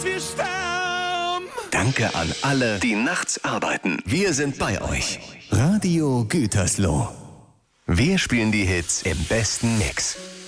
bis wir sterben. Danke an alle, die nachts arbeiten. Wir sind bei euch. Radio Gütersloh. Wir spielen die Hits im besten Mix.